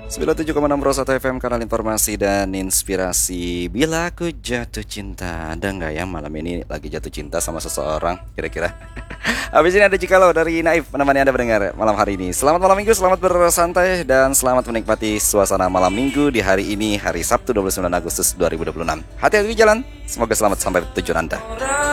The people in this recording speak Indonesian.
97,6 Rosata FM, kanal informasi dan inspirasi. Bila aku jatuh cinta, ada nggak ya malam ini lagi jatuh cinta sama seseorang kira-kira? Habis ini ada Jikalau dari Naif menemani Anda mendengar malam hari ini. Selamat malam minggu, selamat bersantai dan selamat menikmati suasana malam minggu di hari ini, hari Sabtu 29 Agustus 2026. Hati-hati di jalan, semoga selamat sampai tujuan Anda.